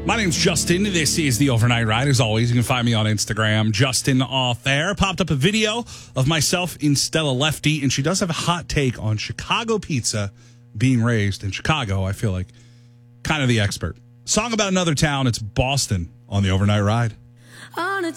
My name's Justin. This is the Overnight Ride. As always, you can find me on Instagram, Justin Off Air. Popped up a video of myself in Stella Lefty, and she does have a hot take on Chicago pizza being raised in Chicago. I feel like kind of the expert. Song about another town. It's Boston on the Overnight Ride.